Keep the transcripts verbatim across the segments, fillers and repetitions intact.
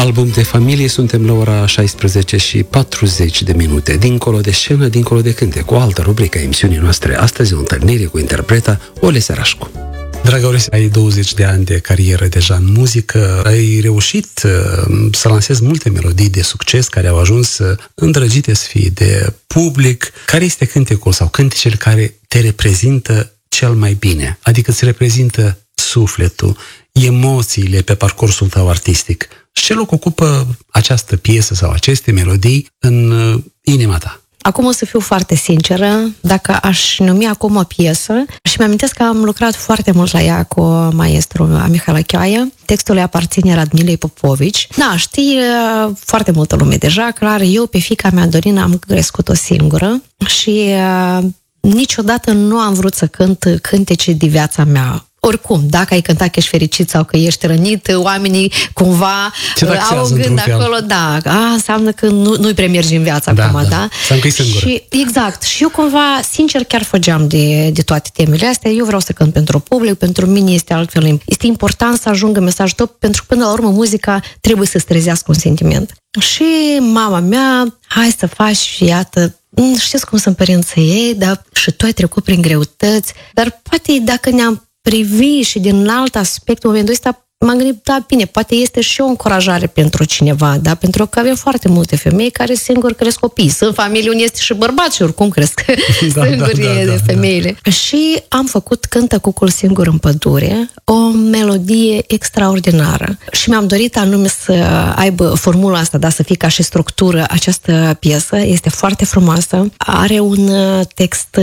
Album de familie, suntem la ora șaisprezece și patruzeci de minute. Dincolo de scenă, dincolo de cântec, o altă rubrică a emisiunii noastre. Astăzi o întâlnire cu interpreta Olesya Rașcu. Dragă Olesya, ai douăzeci de ani de carieră deja în muzică, ai reușit uh, să lansezi multe melodii de succes care au ajuns uh, îndrăgite să fie de public. Care este cântecul sau cântecele care te reprezintă cel mai bine? Adică îți reprezintă sufletul, emoțiile pe parcursul tău artistic. Și ce loc ocupă această piesă sau aceste melodii în uh, inima ta? Acum o să fiu foarte sinceră, dacă aș numi acum o piesă, și mi-amintesc că am lucrat foarte mult la ea cu maestru Mihaela Chioaie. Textul îi aparține Radmilei Popovici. Da, știi foarte multă lume deja, clar, eu pe fiica mea Dorina am crescut-o singură și uh, niciodată nu am vrut să cânt cântece de viața mea. Oricum, dacă ai cântat că ești fericit sau că ești rănit, oamenii cumva au gând acolo, da, a, înseamnă că nu, nu-i prea mergi în viață da, acum, da? da? Înseamnă că e singură. Și, exact. Și eu cumva, sincer, chiar făgeam de, de toate temele astea. Eu vreau să cânt pentru public, pentru mine este altfel. Este important să ajungă mesajul tău, pentru că până la urmă muzica trebuie să-ți trezească un sentiment. Și mama mea, hai să faci, iată, știți cum sunt părinții ei, dar și tu ai trecut prin greutăți, dar poate dacă ne-am privi și din alt aspect, în momentul ăsta m-am gândit, da, bine, poate este și o încurajare pentru cineva, da? Pentru că avem foarte multe femei care singur cresc copii. Sunt familii unde este și bărbați și oricum cresc da, singuri da, da, da, femeile. Da. Și am făcut Cântă cucul singur în pădure, o melodie extraordinară. Și mi-am dorit anume să aibă formula asta, da, să fie ca și structură această piesă. Este foarte frumoasă, are un text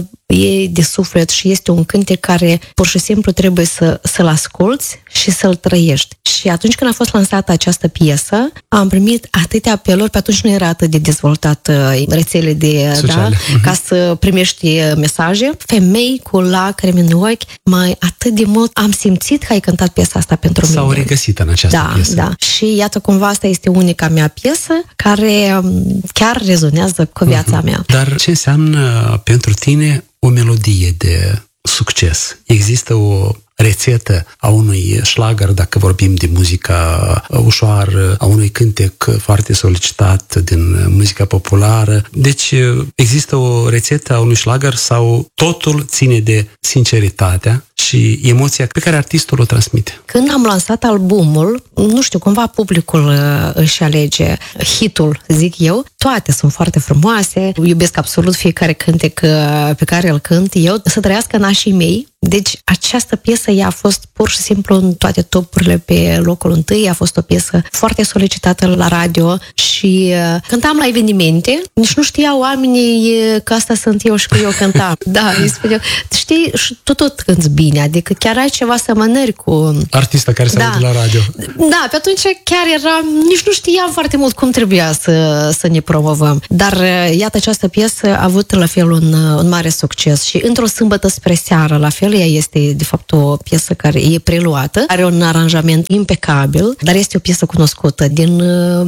e de suflet și este un cântec care pur și simplu trebuie să, să-l asculți și să-l trăiești. Și atunci când a fost lansată această piesă, am primit atâtea apeluri, pe atunci nu era atât de dezvoltat rețele de, da, uh-huh. ca să primești mesaje. Femei cu lacrimi în ochi, mai atât de mult am simțit că ai cântat piesa asta pentru mine. S-au regăsit în această da, piesă. Da, și iată cumva asta este unica mea piesă care chiar rezonează cu viața uh-huh. mea. Dar ce înseamnă pentru tine o melodie de succes? Există o rețetă a unui șlagăr, dacă vorbim de muzica ușoară, a unui cântec foarte solicitat din muzica populară. Deci există o rețetă a unui șlagăr sau totul ține de sinceritatea și emoția pe care artistul o transmite? Când am lansat albumul, nu știu, cumva publicul își alege hitul, zic eu. Toate sunt foarte frumoase, iubesc absolut fiecare cântec pe care îl cânt eu, să trăiască nașii mei. Deci această piesă ea a fost pur și simplu în toate topurile pe locul întâi, a fost o piesă foarte solicitată la radio și uh, cântam la evenimente, nici nu știau oamenii că asta sunt eu și că eu cântam. Da, îi spuneau, știi, și tu tot cânti bine, adică chiar ai ceva semănări cu artista care se da. aude la radio. Da, pe atunci chiar era, nici nu știam foarte mult cum trebuia să, să ne promovăm. Dar iată, această piesă a avut la fel un, un mare succes și într-o sâmbătă spre seară, la fel, ea este de fapt o piesă care e preluată, are un aranjament impecabil, dar este o piesă cunoscută din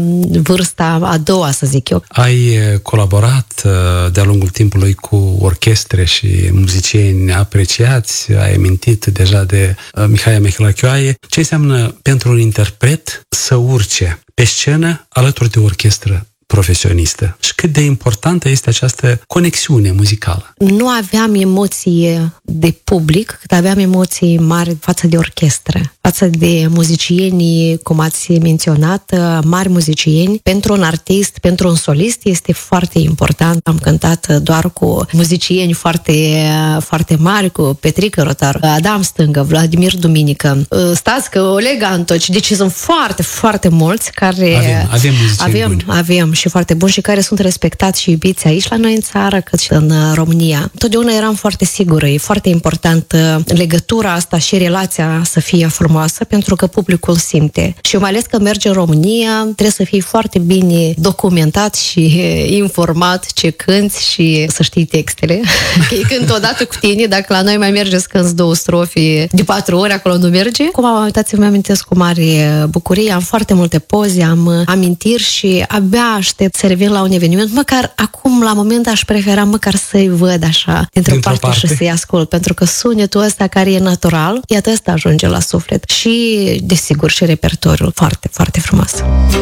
vârsta a doua, să zic eu. Ai colaborat de-a lungul timpului cu orchestre și muzicieni apreciați, ai amintit deja de Mihaela Chioaie. Ce înseamnă pentru un interpret să urce pe scenă alături de o orchestră profesionistă? Și cât de importantă este această conexiune muzicală? Nu aveam emoții de public, cât aveam emoții mari față de orchestră, față de muzicieni, cum ați menționat, mari muzicieni. Pentru un artist, pentru un solist este foarte important. Am cântat doar cu muzicieni foarte, foarte mari, cu Petrică Rotar, Adam Stângă, Vladimir Duminică, Stască, Oleg Antoci. Deci sunt foarte, foarte mulți care... Avem, avem muzicieni avem, buni. Avem și foarte buni și care sunt respectați și iubiți aici la noi în țară, cât și în România. Totdeauna eram foarte sigură, e foarte important legătura asta și relația să fie frumoasă, pentru că publicul simte. Și mai ales că merge în România, trebuie să fii foarte bine documentat și informat ce cânti și să știi textele. Că ei cânt odată cu tine, dacă la noi mai merge să cânti două strofe de patru ori, acolo nu merge. Cum am uitați-vă, amintesc cu mare bucurie, am foarte multe poze, am amintiri și abia aștept să revin la un eveniment, măcar acum, la moment, aș prefera măcar să-i văd așa, dintr-o parte, parte și să-i ascult, pentru că sunetul ăsta care e natural, iată, ăsta ajunge la suflet. Și, desigur, și repertoriul foarte, foarte frumos.